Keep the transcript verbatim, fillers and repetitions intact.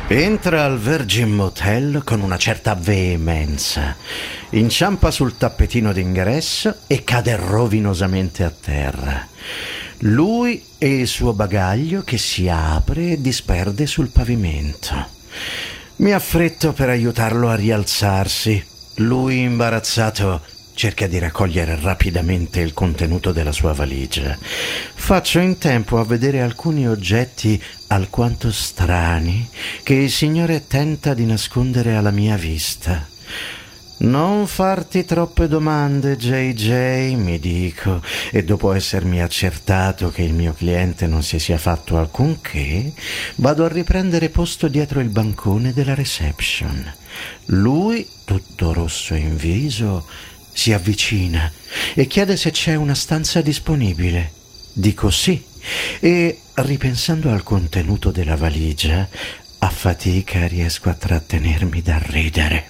Entra al Virgin Motel con una certa veemenza, inciampa sul tappetino d'ingresso e cade rovinosamente a terra. Lui e il suo bagaglio che si apre e disperde sul pavimento. Mi affretto per aiutarlo a rialzarsi. Lui, imbarazzato, cerca di raccogliere rapidamente il contenuto della sua valigia. Faccio in tempo a vedere alcuni oggetti alquanto strani che il signore tenta di nascondere alla mia vista. Non farti troppe domande, J J, mi dico, e dopo essermi accertato che il mio cliente non si sia fatto alcunché, vado a riprendere posto dietro il bancone della reception. Lui, tutto rosso in viso, si avvicina e chiede se c'è una stanza disponibile. Dico sì e, ripensando al contenuto della valigia, a fatica riesco a trattenermi dal ridere.